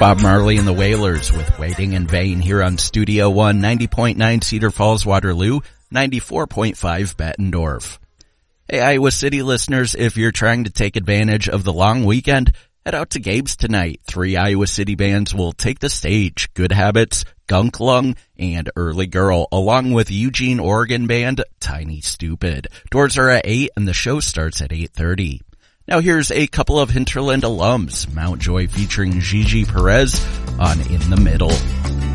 Bob Marley and the Wailers with Waiting in Vain here on Studio One, 90.9 Cedar Falls, Waterloo, 94.5 Bettendorf. Hey, Iowa City listeners, if you're trying to take advantage of the long weekend, head out to Gabe's tonight. 3 Iowa City bands will take the stage. Good Habits, Gunk Lung, and Early Girl, along with Eugene, Oregon band Tiny Stupid. Doors are at 8 and the show starts at 8:30. Now here's a couple of Hinterland alums. Mount Joy featuring Gigi Perez on In the Middle.